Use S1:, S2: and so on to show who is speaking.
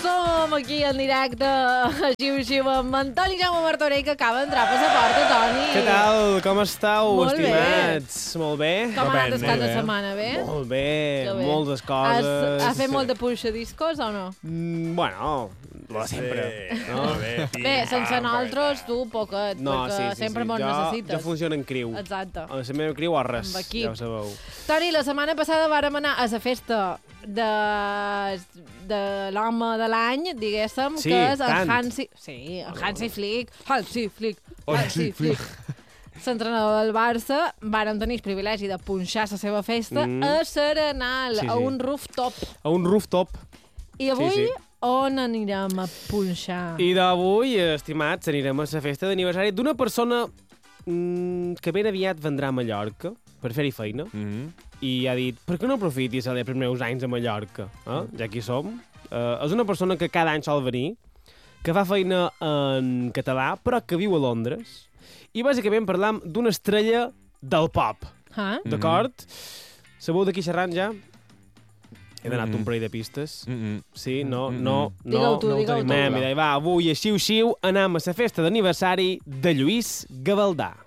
S1: som aquí en directe a Xiu-Xiu amb Antoni Jaume Martorell, que acaba d'entrar per la porta, Toni.
S2: Què tal? Com estàu,
S1: Molt bé.
S2: estimats? Molt bé?
S1: Com ha anat el cap de
S3: bé.
S1: setmana, bé?
S2: Molt bé,
S1: Que bé.
S2: moltes coses.
S1: Has fet molt de punxadiscos o no?
S2: Bueno, lo de sempre. No?
S1: Bé, sense nosaltres, tu, poquet, perquè sempre mos necessites.
S2: Jo funciono en criu.
S1: Exacte.
S2: A la meva criu o res,
S1: Amb equip.
S2: ja ho sabeu.
S1: Toni, la setmana passada vàrem anar a la festa de l'home de l'any, diguéssim,
S2: Sí,
S1: que és en
S2: tant.
S1: Hansi... Sí, en Hansi Flick. Hansi Flick. L'entrenador del Barça. Vàrem tenir el privilegi de punxar la seva festa a Serenal,
S2: Sí,
S1: a
S2: sí.
S1: un rooftop.
S2: A un rooftop.
S1: I avui,
S2: Sí.
S1: on anirem a punxar?
S2: I d'avui, estimats, anirem a la festa d'aniversari d'una persona que ben aviat vendrà a Mallorca per fer-hi feina. I ha dit, per què no aprofitis els primers anys a Mallorca? Ja que hi som. És una persona que cada any sol venir, que fa feina en català, però que viu a Londres. I bàsicament parlam d'una estrella del pop,
S1: Ah?
S2: d'acord? Sabeu de qui xerrant ja? He donat un parell de pistes. Sí, no.
S1: Digue-ho tu,
S2: no ho
S1: digue-ho
S2: tenim.
S1: tu.
S2: Mira, va, avui a Xiu-Xiu anem a la festa d'aniversari de Lluís Gavaldà.